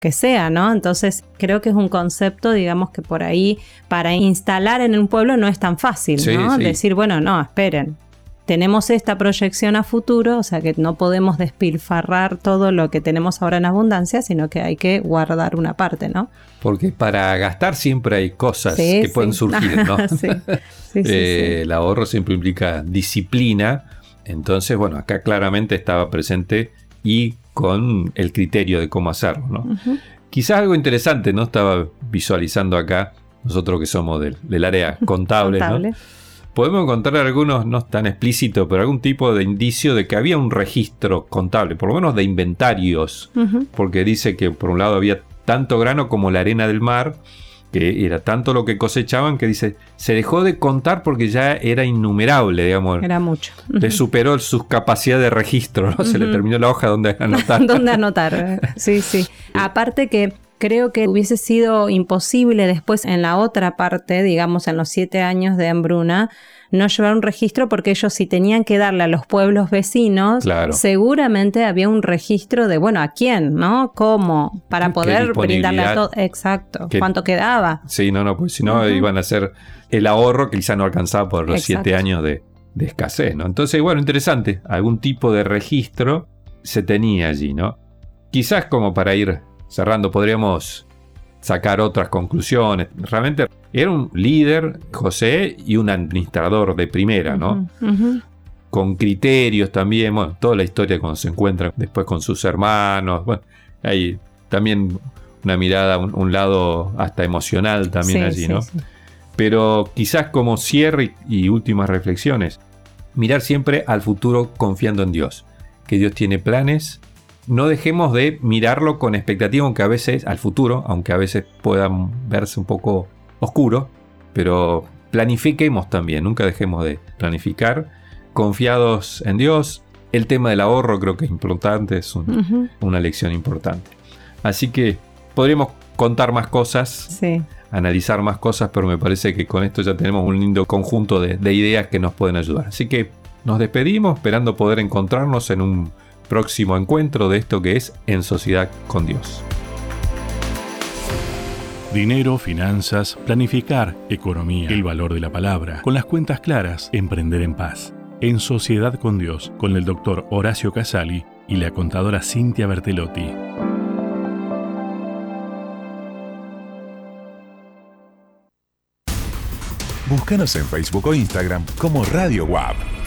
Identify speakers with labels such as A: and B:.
A: que sea, ¿no? Entonces creo que es un concepto, digamos, que por ahí para instalar en un pueblo no es tan fácil, ¿no?
B: Sí.
A: Decir, bueno, no, esperen, tenemos esta proyección a futuro, o sea que no podemos despilfarrar todo lo que tenemos ahora en abundancia, sino que hay que guardar una parte, ¿no?
B: Porque para gastar siempre hay cosas que pueden surgir, ¿no?
A: Sí.
B: El ahorro siempre implica disciplina. Entonces, bueno, acá claramente estaba presente y con el criterio de cómo hacerlo, ¿no?
A: Uh-huh.
B: Quizás algo interesante, ¿no? Estaba visualizando acá, nosotros que somos del área contable, ¿no? Podemos encontrar algunos, no tan explícitos, pero algún tipo de indicio de que había un registro contable, por lo menos de inventarios,
A: uh-huh.
B: porque dice que por un lado había tanto grano como la arena del mar, que era tanto lo que cosechaban que dice, se dejó de contar porque ya era innumerable, digamos.
A: Era mucho.
B: Le superó sus capacidades de registro, ¿no? Uh-huh. Se le terminó la hoja donde anotar.
A: Donde anotar, sí. Aparte que creo que hubiese sido imposible después en la otra parte, digamos en los 7 años de hambruna, no llevar un registro porque ellos si tenían que darle a los pueblos vecinos,
B: claro,
A: seguramente había un registro de, bueno, ¿a quién? ¿No? ¿Cómo? Para poder brindarle a todo. Exacto. ¿Cuánto quedaba?
B: Sí, pues si no iban a hacer el ahorro que quizá no alcanzaba por los 7 años de escasez, ¿no? Entonces, bueno, interesante. Algún tipo de registro se tenía allí, ¿no? Quizás como para ir cerrando podríamos sacar otras conclusiones. Realmente era un líder, José, y un administrador de primera, ¿no?
A: Uh-huh.
B: Con criterios también, bueno, toda la historia cuando se encuentran después con sus hermanos, bueno, hay también una mirada, un lado hasta emocional también allí, ¿no? Sí. Pero quizás como cierre y últimas reflexiones, mirar siempre al futuro confiando en Dios, que Dios tiene planes. No dejemos de mirarlo con expectativa, aunque a veces al futuro, aunque a veces puedan verse un poco oscuro, pero planifiquemos también, nunca dejemos de planificar, confiados en Dios. El tema del ahorro creo que es importante, es una lección importante. Así que podríamos contar más cosas, analizar más cosas, pero me parece que con esto ya tenemos un lindo conjunto de ideas que nos pueden ayudar. Así que nos despedimos esperando poder encontrarnos en un próximo encuentro de esto que es En Sociedad con Dios.
C: Dinero, finanzas, planificar, economía, el valor de la palabra, con las cuentas claras, emprender en paz. En Sociedad con Dios, con el doctor Horacio Casali y la contadora Cintia Bertelotti.
D: Búscanos en Facebook o Instagram como Radio WAP.